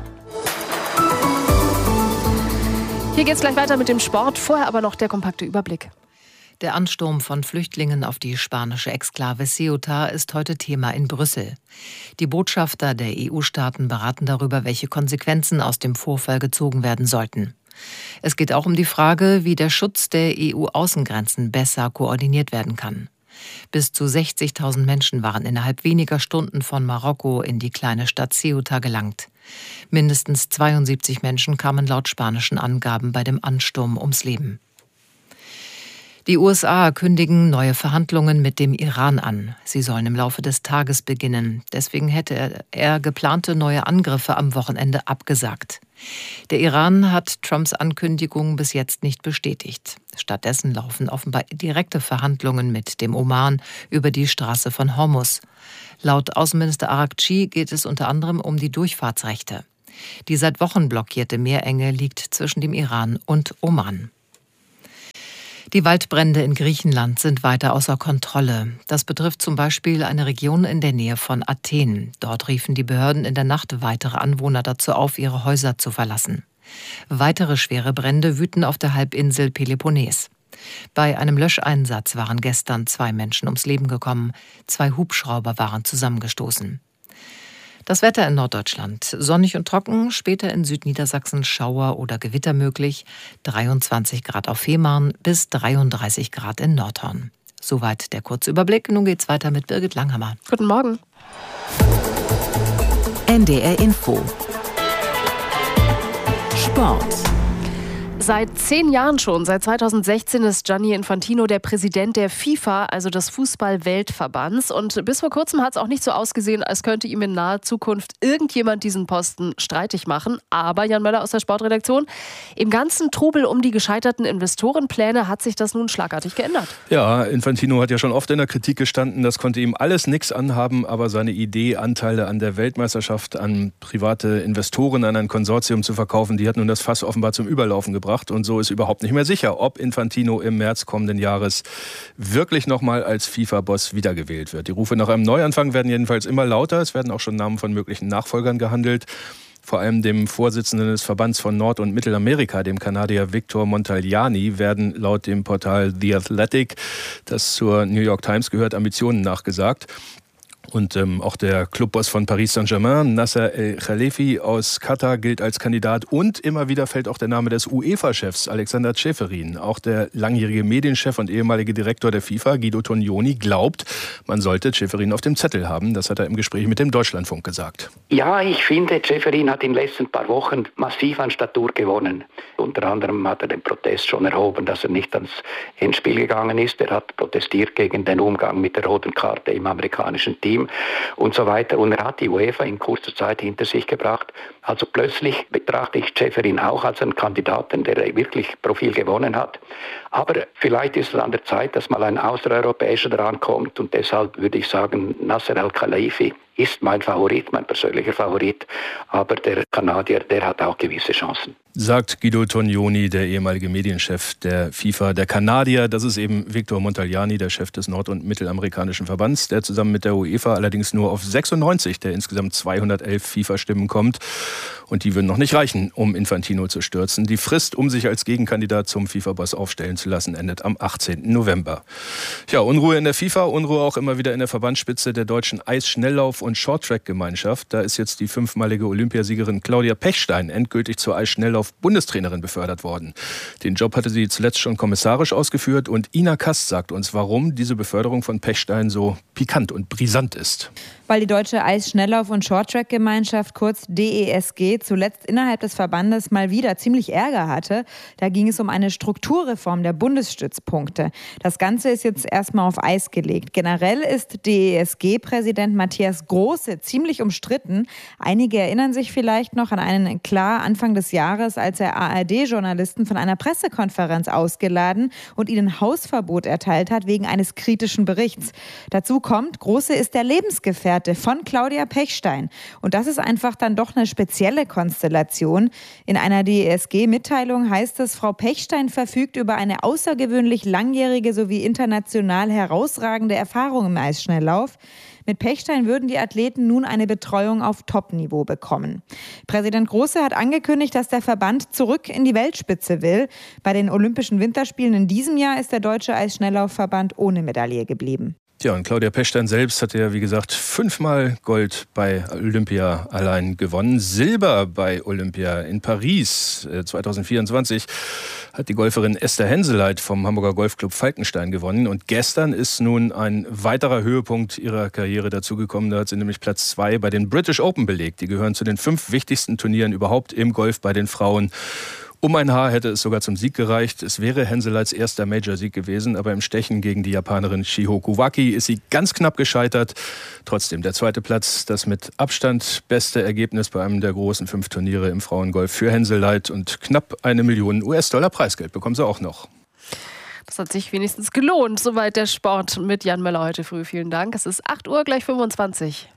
Speaker 1: Hier geht's gleich weiter mit dem Sport, vorher aber noch der kompakte Überblick.
Speaker 3: Der Ansturm von Flüchtlingen auf die spanische Exklave Ceuta ist heute Thema in Brüssel. Die Botschafter der E U-Staaten beraten darüber, welche Konsequenzen aus dem Vorfall gezogen werden sollten. Es geht auch um die Frage, wie der Schutz der E U-Außengrenzen besser koordiniert werden kann. Bis zu sechzigtausend Menschen waren innerhalb weniger Stunden von Marokko in die kleine Stadt Ceuta gelangt. Mindestens zweiundsiebzig Menschen kamen laut spanischen Angaben bei dem Ansturm ums Leben. Die U S A kündigen neue Verhandlungen mit dem Iran an. Sie sollen im Laufe des Tages beginnen. Deswegen hätte er geplante neue Angriffe am Wochenende abgesagt. Der Iran hat Trumps Ankündigung bis jetzt nicht bestätigt. Stattdessen laufen offenbar direkte Verhandlungen mit dem Oman über die Straße von Hormuz. Laut Außenminister Araghchi geht es unter anderem um die Durchfahrtsrechte. Die seit Wochen blockierte Meerenge liegt zwischen dem Iran und Oman. Die Waldbrände in Griechenland sind weiter außer Kontrolle. Das betrifft zum Beispiel eine Region in der Nähe von Athen. Dort riefen die Behörden in der Nacht weitere Anwohner dazu auf, ihre Häuser zu verlassen. Weitere schwere Brände wüten auf der Halbinsel Peloponnes. Bei einem Löscheinsatz waren gestern zwei Menschen ums Leben gekommen. Zwei Hubschrauber waren zusammengestoßen. Das Wetter in Norddeutschland. Sonnig und trocken, später in Südniedersachsen Schauer oder Gewitter möglich. dreiundzwanzig Grad auf Fehmarn bis dreiunddreißig Grad in Nordhorn. Soweit der kurze Überblick. Nun geht's weiter mit Birgit Langhammer.
Speaker 1: Guten Morgen.
Speaker 7: N D R Info. Sport.
Speaker 1: Seit zehn Jahren schon, seit zweitausendsechzehn ist Gianni Infantino der Präsident der FIFA, also des Fußball-Weltverbands. Und bis vor kurzem hat es auch nicht so ausgesehen, als könnte ihm in naher Zukunft irgendjemand diesen Posten streitig machen. Aber Jan Möller aus der Sportredaktion, im ganzen Trubel um die gescheiterten Investorenpläne hat sich das nun schlagartig geändert.
Speaker 14: Ja, Infantino hat ja schon oft in der Kritik gestanden, das konnte ihm alles nichts anhaben, aber seine Idee, Anteile an der Weltmeisterschaft an private Investoren, an ein Konsortium zu verkaufen, die hat nun das Fass offenbar zum Überlaufen gebracht. Und so ist überhaupt nicht mehr sicher, ob Infantino im März kommenden Jahres wirklich nochmal als FIFA-Boss wiedergewählt wird. Die Rufe nach einem Neuanfang werden jedenfalls immer lauter. Es werden auch schon Namen von möglichen Nachfolgern gehandelt. Vor allem dem Vorsitzenden des Verbands von Nord- und Mittelamerika, dem Kanadier Victor Montagliani, werden laut dem Portal The Athletic, das zur New York Times gehört, Ambitionen nachgesagt. Und ähm, auch der Clubboss von Paris Saint-Germain, Nasser El-Khelaïfi aus Katar, gilt als Kandidat. Und immer wieder fällt auch der Name des UEFA-Chefs, Alexander Ceferin. Auch der langjährige Medienchef und ehemalige Direktor der FIFA, Guido Tognoni, glaubt, man sollte Ceferin auf dem Zettel haben. Das hat er im Gespräch mit dem Deutschlandfunk gesagt.
Speaker 15: Ja, ich finde, Ceferin hat in den letzten paar Wochen massiv an Statur gewonnen. Unter anderem hat er den Protest schon erhoben, dass er nicht ans Endspiel gegangen ist. Er hat protestiert gegen den Umgang mit der roten Karte im amerikanischen Team und so weiter. Und er hat die UEFA in kurzer Zeit hinter sich gebracht. Also plötzlich betrachte ich Ceferin auch als einen Kandidaten, der wirklich Profil gewonnen hat. Aber vielleicht ist es an der Zeit, dass mal ein Außereuropäischer dran kommt. Und deshalb würde ich sagen, Nasser El-Khelaïfi ist mein Favorit, mein persönlicher Favorit. Aber der Kanadier, der hat auch gewisse Chancen.
Speaker 14: Sagt Guido Tognoni, der ehemalige Medienchef der FIFA. Der Kanadier, das ist eben Victor Montagliani, der Chef des nord- und mittelamerikanischen Verbands, der zusammen mit der UEFA allerdings nur auf sechsundneunzig der insgesamt zweihundertelf FIFA-Stimmen kommt. Und die würden noch nicht reichen, um Infantino zu stürzen. Die Frist, um sich als Gegenkandidat zum FIFA-Boss aufstellen zu lassen, endet am achtzehnten November. Ja, Unruhe in der FIFA, Unruhe auch immer wieder in der Verbandsspitze der deutschen Eisschnelllauf- und Shorttrack-Gemeinschaft. Da ist jetzt die fünfmalige Olympiasiegerin Claudia Pechstein endgültig zur Eisschnelllauf-Bundestrainerin befördert worden. Den Job hatte sie zuletzt schon kommissarisch ausgeführt. Und Ina Kast sagt uns, warum diese Beförderung von Pechstein so pikant und brisant ist.
Speaker 16: Weil die deutsche Eisschnelllauf- und Shorttrack-Gemeinschaft, kurz D E S G, zuletzt innerhalb des Verbandes mal wieder ziemlich Ärger hatte. Da ging es um eine Strukturreform der Bundesstützpunkte. Das Ganze ist jetzt erstmal auf Eis gelegt. Generell ist D E S G-Präsident Matthias Große ziemlich umstritten. Einige erinnern sich vielleicht noch an einen Klar Anfang des Jahres, als er A R D-Journalisten von einer Pressekonferenz ausgeladen und ihnen Hausverbot erteilt hat wegen eines kritischen Berichts. Dazu kommt, Große ist der Lebensgefährte von Claudia Pechstein. Und das ist einfach dann doch eine spezielle Konstellation. In einer D E S G-Mitteilung heißt es, Frau Pechstein verfügt über eine außergewöhnlich langjährige sowie international herausragende Erfahrung im Eisschnelllauf. Mit Pechstein würden die Athleten nun eine Betreuung auf Top-Niveau bekommen. Präsident Große hat angekündigt, dass der Verband zurück in die Weltspitze will. Bei den Olympischen Winterspielen in diesem Jahr ist der Deutsche Eisschnelllaufverband ohne Medaille geblieben.
Speaker 14: Ja, und Claudia Pechstein selbst hat ja, wie gesagt, fünfmal Gold bei Olympia allein gewonnen. Silber bei Olympia in Paris zwanzig vierundzwanzig hat die Golferin Esther Henseleit vom Hamburger Golfclub Falkenstein gewonnen. Und gestern ist nun ein weiterer Höhepunkt ihrer Karriere dazugekommen. Da hat sie nämlich Platz zwei bei den British Open belegt. Die gehören zu den fünf wichtigsten Turnieren überhaupt im Golf bei den Frauen. Um ein Haar hätte es sogar zum Sieg gereicht. Es wäre Henseleits erster Major-Sieg gewesen, aber im Stechen gegen die Japanerin Shiho Kuwaki ist sie ganz knapp gescheitert. Trotzdem der zweite Platz, das mit Abstand beste Ergebnis bei einem der großen fünf Turniere im Frauengolf für Henseleit, und knapp eine Million U S-Dollar Preisgeld bekommen sie auch noch.
Speaker 1: Das hat sich wenigstens gelohnt. Soweit der Sport mit Jan Möller heute früh. Vielen Dank. Es ist acht Uhr, gleich fünfundzwanzig.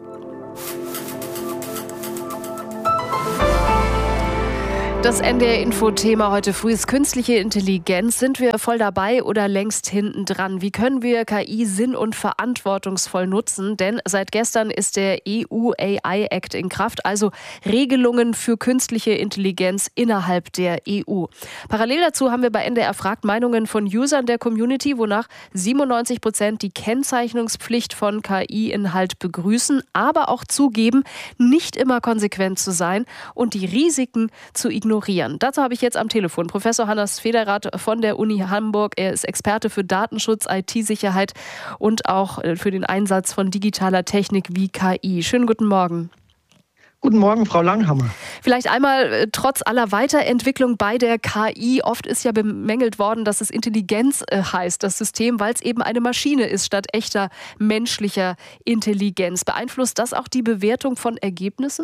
Speaker 1: Das N D R-Info-Thema heute früh ist künstliche Intelligenz. Sind wir voll dabei oder längst hinten dran? Wie können wir K I sinn- und verantwortungsvoll nutzen? Denn seit gestern ist der E U A I-Act in Kraft, also Regelungen für künstliche Intelligenz innerhalb der E U. Parallel dazu haben wir bei N D R Fragt Meinungen von Usern der Community, wonach siebenundneunzig Prozent die Kennzeichnungspflicht von K I-Inhalt begrüßen, aber auch zugeben, nicht immer konsequent zu sein und die Risiken zu ignorieren. Dazu habe ich jetzt am Telefon Professor Hannes Federath von der Uni Hamburg. Er ist Experte für Datenschutz, I T-Sicherheit und auch für den Einsatz von digitaler Technik wie K I. Schönen guten Morgen.
Speaker 17: Guten Morgen, Frau Langhammer.
Speaker 1: Vielleicht einmal trotz aller Weiterentwicklung bei der K I. Oft ist ja bemängelt worden, dass es Intelligenz heißt, das System, weil es eben eine Maschine ist statt echter menschlicher Intelligenz. Beeinflusst das auch die Bewertung von Ergebnissen?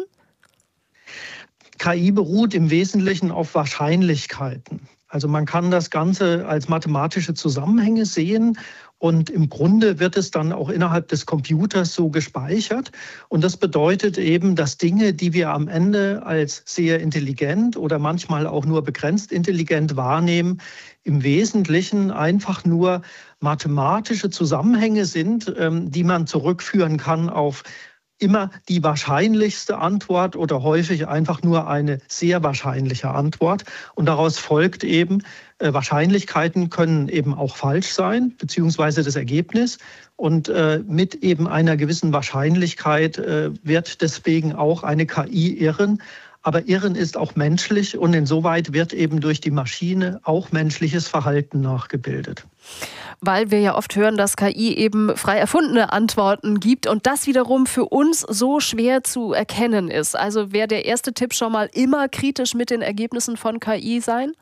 Speaker 17: K I beruht im Wesentlichen auf Wahrscheinlichkeiten. Also man kann das Ganze als mathematische Zusammenhänge sehen und im Grunde wird es dann auch innerhalb des Computers so gespeichert. Und das bedeutet eben, dass Dinge, die wir am Ende als sehr intelligent oder manchmal auch nur begrenzt intelligent wahrnehmen, im Wesentlichen einfach nur mathematische Zusammenhänge sind, die man zurückführen kann auf immer die wahrscheinlichste Antwort oder häufig einfach nur eine sehr wahrscheinliche Antwort. Und daraus folgt eben, äh, Wahrscheinlichkeiten können eben auch falsch sein, beziehungsweise das Ergebnis. Und äh, mit eben einer gewissen Wahrscheinlichkeit äh, wird deswegen auch eine K I irren. Aber Irren ist auch menschlich und insoweit wird eben durch die Maschine auch menschliches Verhalten nachgebildet.
Speaker 1: Weil wir ja oft hören, dass K I eben frei erfundene Antworten gibt und das wiederum für uns so schwer zu erkennen ist. Also wäre der erste Tipp schon mal immer kritisch mit den Ergebnissen von K I sein?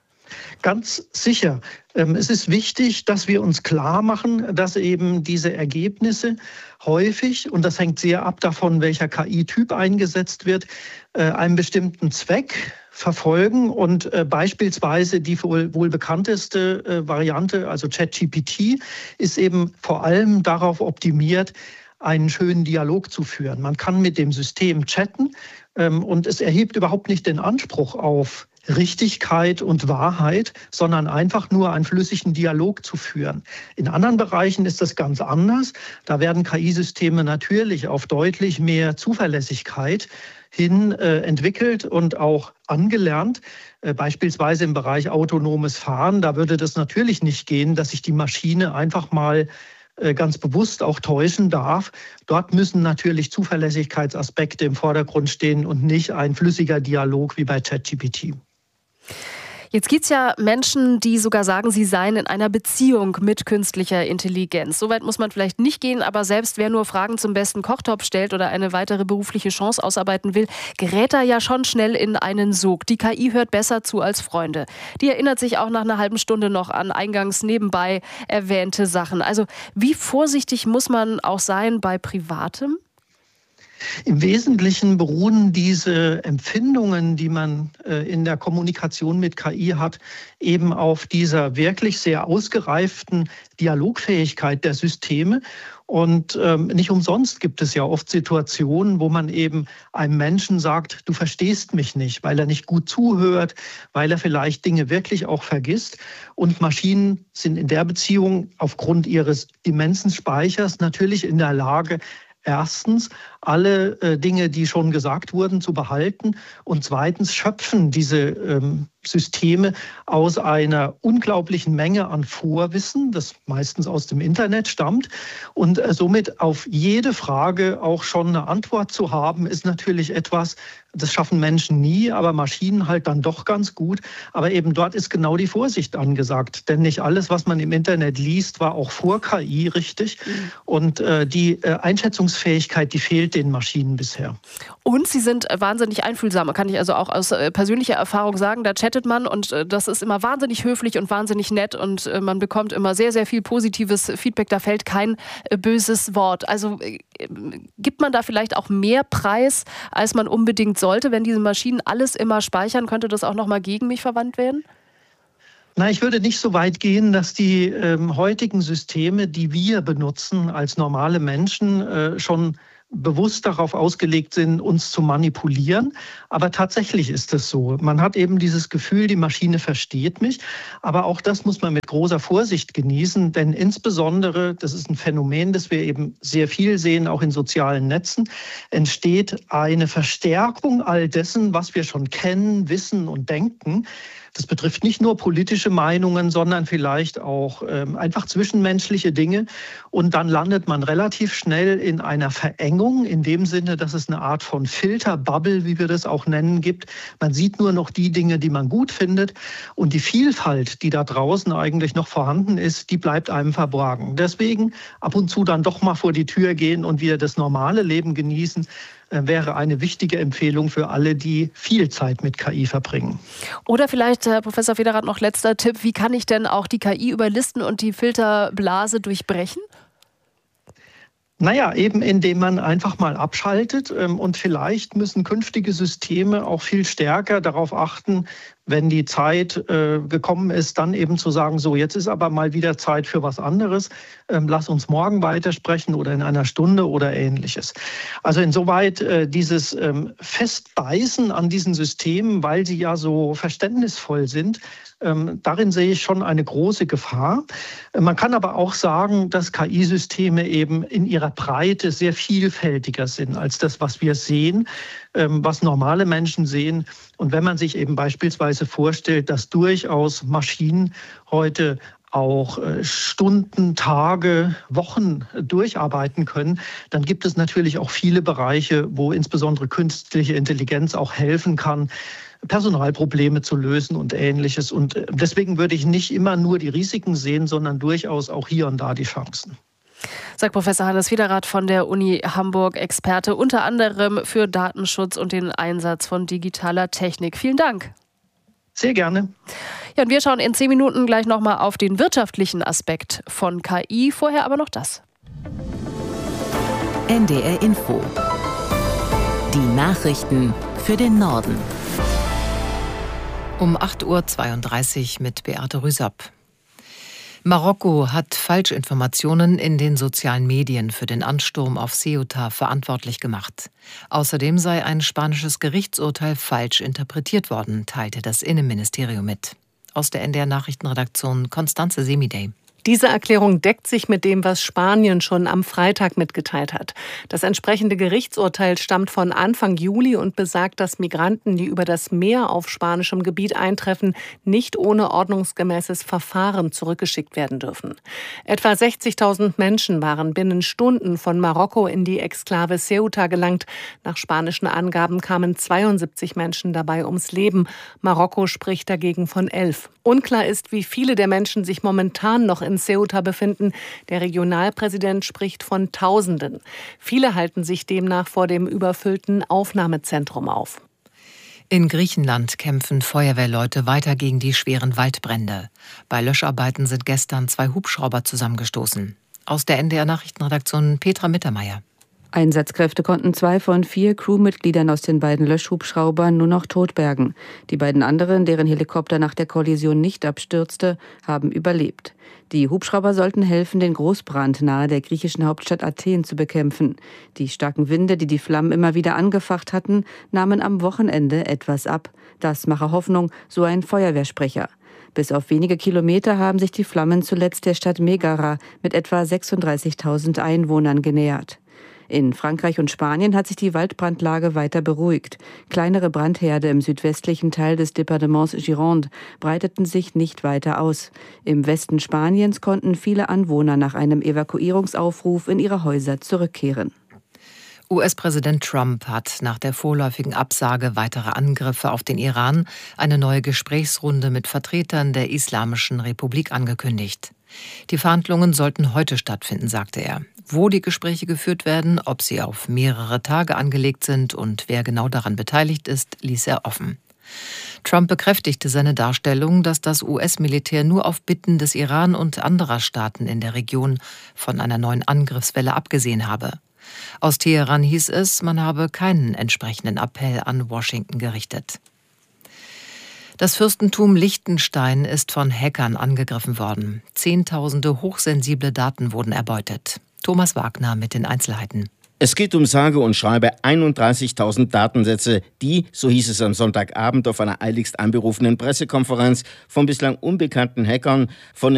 Speaker 17: Ganz sicher. Es ist wichtig, dass wir uns klar machen, dass eben diese Ergebnisse häufig, und das hängt sehr ab davon, welcher K I-Typ eingesetzt wird, einen bestimmten Zweck verfolgen. Und beispielsweise die wohl, wohl bekannteste Variante, also ChatGPT, ist eben vor allem darauf optimiert, einen schönen Dialog zu führen. Man kann mit dem System chatten und es erhebt überhaupt nicht den Anspruch auf Richtigkeit und Wahrheit, sondern einfach nur einen flüssigen Dialog zu führen. In anderen Bereichen ist das ganz anders. Da werden K I-Systeme natürlich auf deutlich mehr Zuverlässigkeit hin äh, entwickelt und auch angelernt. Äh, beispielsweise im Bereich autonomes Fahren. Da würde das natürlich nicht gehen, dass sich die Maschine einfach mal äh, ganz bewusst auch täuschen darf. Dort müssen natürlich Zuverlässigkeitsaspekte im Vordergrund stehen und nicht ein flüssiger Dialog wie bei ChatGPT.
Speaker 1: Jetzt gibt es ja Menschen, die sogar sagen, sie seien in einer Beziehung mit künstlicher Intelligenz. Soweit muss man vielleicht nicht gehen, aber selbst wer nur Fragen zum besten Kochtopf stellt oder eine weitere berufliche Chance ausarbeiten will, gerät da ja schon schnell in einen Sog. Die K I hört besser zu als Freunde. Die erinnert sich auch nach einer halben Stunde noch an eingangs nebenbei erwähnte Sachen. Also wie vorsichtig muss man auch sein bei Privatem?
Speaker 17: Im Wesentlichen beruhen diese Empfindungen, die man in der Kommunikation mit K I hat, eben auf dieser wirklich sehr ausgereiften Dialogfähigkeit der Systeme. Und ähm, nicht umsonst gibt es ja oft Situationen, wo man eben einem Menschen sagt, du verstehst mich nicht, weil er nicht gut zuhört, weil er vielleicht Dinge wirklich auch vergisst. Und Maschinen sind in der Beziehung aufgrund ihres immensen Speichers natürlich in der Lage, erstens, alle äh, Dinge, die schon gesagt wurden, zu behalten und zweitens schöpfen diese ähm, Systeme aus einer unglaublichen Menge an Vorwissen, das meistens aus dem Internet stammt. Und äh, somit auf jede Frage auch schon eine Antwort zu haben, ist natürlich etwas, das schaffen Menschen nie, aber Maschinen halt dann doch ganz gut. Aber eben dort ist genau die Vorsicht angesagt. Denn nicht alles, was man im Internet liest, war auch vor K I richtig. Mhm. Und äh, die äh, Einschätzungsfähigkeit, die fehlt den Maschinen bisher.
Speaker 1: Und sie sind wahnsinnig einfühlsam. Kann ich also auch aus äh, persönlicher Erfahrung sagen. Da chattet man und äh, das ist immer wahnsinnig höflich und wahnsinnig nett. Und äh, man bekommt immer sehr, sehr viel positives Feedback. Da fällt kein äh, böses Wort. Also äh, gibt man da vielleicht auch mehr Preis, als man unbedingt sollte? Wenn diese Maschinen alles immer speichern, könnte das auch noch mal gegen mich verwandt werden?
Speaker 17: Na, ich würde nicht so weit gehen, dass die ähm, heutigen Systeme, die wir benutzen als normale Menschen, äh, schon bewusst darauf ausgelegt sind, uns zu manipulieren. Aber tatsächlich ist es so. Man hat eben dieses Gefühl, die Maschine versteht mich. Aber auch das muss man mit großer Vorsicht genießen. Denn insbesondere, das ist ein Phänomen, das wir eben sehr viel sehen, auch in sozialen Netzen, entsteht eine Verstärkung all dessen, was wir schon kennen, wissen und denken. Das betrifft nicht nur politische Meinungen, sondern vielleicht auch ähm, einfach zwischenmenschliche Dinge. Und dann landet man relativ schnell in einer Verengung, in dem Sinne, dass es eine Art von Filterbubble, wie wir das auch nennen, gibt. Man sieht nur noch die Dinge, die man gut findet. Und die Vielfalt, die da draußen eigentlich noch vorhanden ist, die bleibt einem verborgen. Deswegen ab und zu dann doch mal vor die Tür gehen und wieder das normale Leben genießen, wäre eine wichtige Empfehlung für alle, die viel Zeit mit K I verbringen.
Speaker 1: Oder vielleicht, Herr Professor Federath, noch letzter Tipp, wie kann ich denn auch die K I überlisten und die Filterblase durchbrechen?
Speaker 17: Naja, eben indem man einfach mal abschaltet und vielleicht müssen künftige Systeme auch viel stärker darauf achten, wenn die Zeit äh, gekommen ist, dann eben zu sagen, so jetzt ist aber mal wieder Zeit für was anderes, ähm, lass uns morgen weitersprechen oder in einer Stunde oder Ähnliches. Also insoweit äh, dieses ähm, Festbeißen an diesen Systemen, weil sie ja so verständnisvoll sind, ähm, darin sehe ich schon eine große Gefahr. Äh, man kann aber auch sagen, dass K I-Systeme eben in ihrer Breite sehr vielfältiger sind als das, was wir sehen, ähm, was normale Menschen sehen. Und wenn man sich eben beispielsweise vorstellt, dass durchaus Maschinen heute auch Stunden, Tage, Wochen durcharbeiten können, dann gibt es natürlich auch viele Bereiche, wo insbesondere künstliche Intelligenz auch helfen kann, Personalprobleme zu lösen und Ähnliches. Und deswegen würde ich nicht immer nur die Risiken sehen, sondern durchaus auch hier und da die Chancen.
Speaker 1: Sagt Professor Hannes Federath von der Uni Hamburg, Experte unter anderem für Datenschutz und den Einsatz von digitaler Technik. Vielen Dank.
Speaker 17: Sehr gerne.
Speaker 1: Ja, und wir schauen in zehn Minuten gleich nochmal auf den wirtschaftlichen Aspekt von K I. Vorher aber noch das.
Speaker 7: N D R Info. Die Nachrichten für den Norden.
Speaker 3: Um acht Uhr zweiunddreißig mit Beate Rüsapp. Marokko hat Falschinformationen in den sozialen Medien für den Ansturm auf Ceuta verantwortlich gemacht. Außerdem sei ein spanisches Gerichtsurteil falsch interpretiert worden, teilte das Innenministerium mit. Aus der N D R-Nachrichtenredaktion Constanze Semidey.
Speaker 18: Diese Erklärung deckt sich mit dem, was Spanien schon am Freitag mitgeteilt hat. Das entsprechende Gerichtsurteil stammt von Anfang Juli und besagt, dass Migranten, die über das Meer auf spanischem Gebiet eintreffen, nicht ohne ordnungsgemäßes Verfahren zurückgeschickt werden dürfen. Etwa sechzigtausend Menschen waren binnen Stunden von Marokko in die Exklave Ceuta gelangt. Nach spanischen Angaben kamen zweiundsiebzig Menschen dabei ums Leben. Marokko spricht dagegen von elf. Unklar ist, wie viele der Menschen sich momentan noch in Ceuta befinden. Der Regionalpräsident spricht von Tausenden. Viele halten sich demnach vor dem überfüllten Aufnahmezentrum auf.
Speaker 3: In Griechenland kämpfen Feuerwehrleute weiter gegen die schweren Waldbrände. Bei Löscharbeiten sind gestern zwei Hubschrauber zusammengestoßen. Aus der N D R-Nachrichtenredaktion Petra Mittermeier.
Speaker 19: Einsatzkräfte konnten zwei von vier Crewmitgliedern aus den beiden Löschhubschraubern nur noch tot bergen. Die beiden anderen, deren Helikopter nach der Kollision nicht abstürzte, haben überlebt. Die Hubschrauber sollten helfen, den Großbrand nahe der griechischen Hauptstadt Athen zu bekämpfen. Die starken Winde, die die Flammen immer wieder angefacht hatten, nahmen am Wochenende etwas ab. Das mache Hoffnung, so ein Feuerwehrsprecher. Bis auf wenige Kilometer haben sich die Flammen zuletzt der Stadt Megara mit etwa sechsunddreißigtausend Einwohnern genähert. In Frankreich und Spanien hat sich die Waldbrandlage weiter beruhigt. Kleinere Brandherde im südwestlichen Teil des Departements Gironde breiteten sich nicht weiter aus. Im Westen Spaniens konnten viele Anwohner nach einem Evakuierungsaufruf in ihre Häuser zurückkehren.
Speaker 3: U S-Präsident Trump hat nach der vorläufigen Absage weiterer Angriffe auf den Iran eine neue Gesprächsrunde mit Vertretern der Islamischen Republik angekündigt. Die Verhandlungen sollten heute stattfinden, sagte er. Wo die Gespräche geführt werden, ob sie auf mehrere Tage angelegt sind und wer genau daran beteiligt ist, ließ er offen. Trump bekräftigte seine Darstellung, dass das U S-Militär nur auf Bitten des Iran und anderer Staaten in der Region von einer neuen Angriffswelle abgesehen habe. Aus Teheran hieß es, man habe keinen entsprechenden Appell an Washington gerichtet. Das Fürstentum Liechtenstein ist von Hackern angegriffen worden. Zehntausende hochsensible Daten wurden erbeutet. Thomas Wagner mit den Einzelheiten.
Speaker 20: Es geht um sage und schreibe einunddreißigtausend Datensätze, die, so hieß es am Sonntagabend auf einer eiligst einberufenen Pressekonferenz, von bislang unbekannten Hackern von